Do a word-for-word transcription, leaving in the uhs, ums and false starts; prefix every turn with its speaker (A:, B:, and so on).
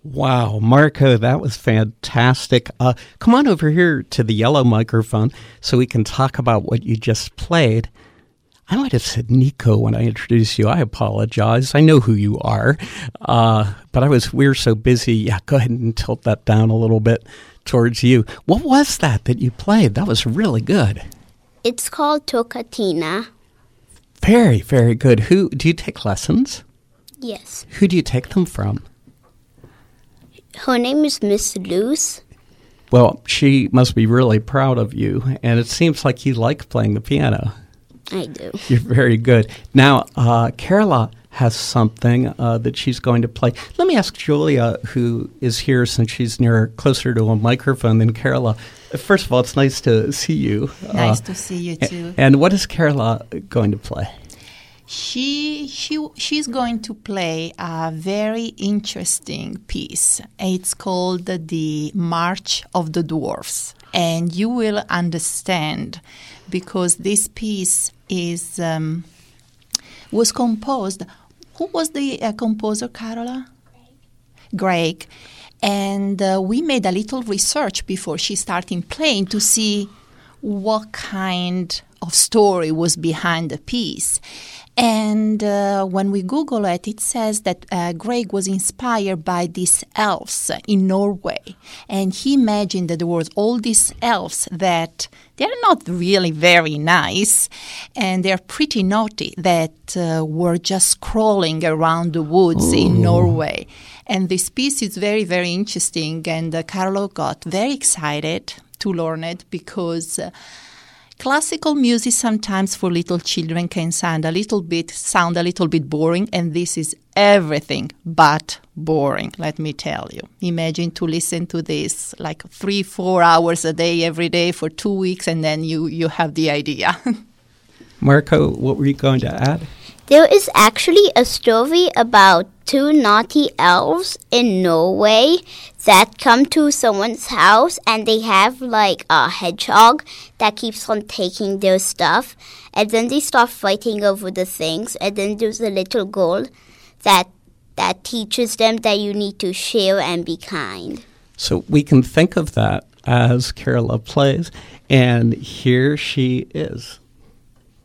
A: Wow, Marco, that was fantastic. Uh, come on over here to the yellow microphone so we can talk about what you just played. I might have said Nico when I introduced you. I apologize. I know who you are. Uh, but I was, we were so busy. Yeah, go ahead and tilt that down a little bit towards you. What was that that you played? That was really good.
B: It's called Tocatina.
A: Very, very good. Who, do you take lessons?
B: Yes.
A: Who do you take them from?
B: Her name is Miss Luce.
A: Well, she must be really proud of you, and it seems like you like playing the piano.
B: I do.
A: You're very good. Now, uh, Carola has something uh, that she's going to play. Let me ask Julia, who is here since she's near closer to a microphone than Carola. First of all, it's nice to see you.
C: Nice
A: uh,
C: to see you too.
A: And what is Carola going to play?
C: She she she's going to play a very interesting piece. It's called the March of the Dwarfs, and you will understand because this piece is um, was composed. Who was the uh, composer, Carola? Greg. Greg. And uh, we made a little research before she started playing to see what kind of story was behind the piece. And uh, when we Google it, it says that uh, Greg was inspired by these elves in Norway. And he imagined that there was all these elves that they're not really very nice, and they're pretty naughty, that uh, were just crawling around the woods Ooh. in Norway. And this piece is very, very interesting, and uh, Carlo got very excited to learn it because uh, classical music sometimes for little children can sound a little bit sound a little bit boring, and this is everything but boring, let me tell you. Imagine to listen to this like three, four hours a day every day for two weeks, and then you, you have the idea.
A: Marco, what were you going to add?
B: There is actually a story about two naughty elves in Norway that come to someone's house, and they have like a hedgehog that keeps on taking their stuff, and then they start fighting over the things, and then there's a little girl that that teaches them that you need to share and be kind.
A: So we can think of that as Carola plays, and here she is.